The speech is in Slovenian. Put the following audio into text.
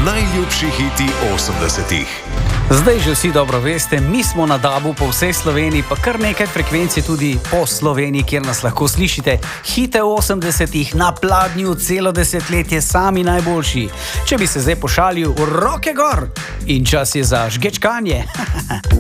najljubši hiti 80-ih. Zdaj že vsi dobro veste, mi smo na DAB-u po vsej Sloveniji, pa kar nekaj frekvenci tudi po Sloveniji, kjer nas lahko slišite. Hite 80-ih na pladnju celo desetletje, sami najboljši. Če bi se zdaj pošalil, roke gor! In čas je za žgečkanje.